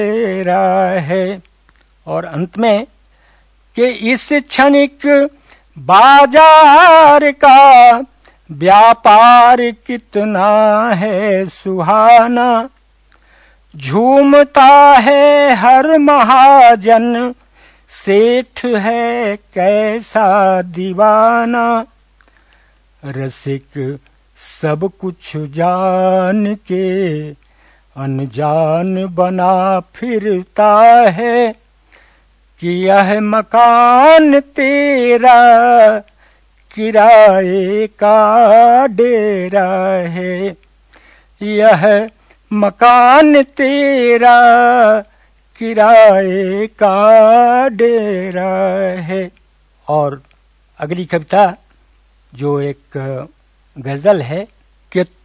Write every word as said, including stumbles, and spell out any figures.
तेरा है। और अंत में कि इस क्षणिक बाजार का व्यापार कितना है सुहाना, झूमता है हर महाजन, सेठ है कैसा दीवाना। रसिक सब कुछ जान के अनजान बना फिरता है, कि यह मकान तेरा किराए का डेरा है। यह मकान तेरा किराए का डेरा है। और अगली कविता जो एक गजल है कि